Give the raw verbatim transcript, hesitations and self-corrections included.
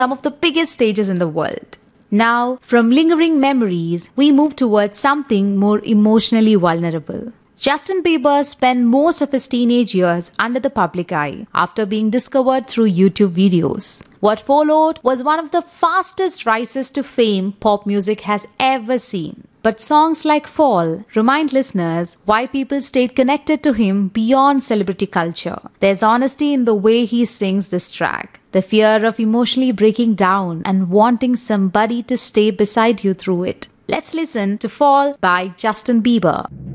some of the biggest stages in the world. Now, from lingering memories, we move towards something more emotionally vulnerable. Justin Bieber spent most of his teenage years under the public eye after being discovered through YouTube videos. What followed was one of the fastest rises to fame pop music has ever seen. But songs like Fall remind listeners why people stayed connected to him beyond celebrity culture. There's honesty in the way he sings this track. The fear of emotionally breaking down and wanting somebody to stay beside you through it. Let's listen to Fall by Justin Bieber.